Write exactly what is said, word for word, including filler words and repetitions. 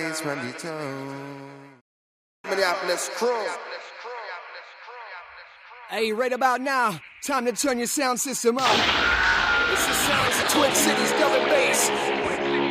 vibes from the town. Minneapolis crew. Hey, right about now, time to turn your sound system up. It's the sounds of Twin Cities double bass.